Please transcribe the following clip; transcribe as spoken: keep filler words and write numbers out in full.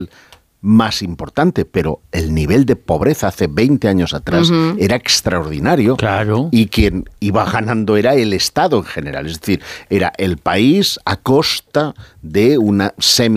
más importante, pero el nivel de pobreza hace veinte años atrás uh-huh. era extraordinario. Claro. Y quien iba ganando era el Estado en general, es decir, era el país a costa de una semi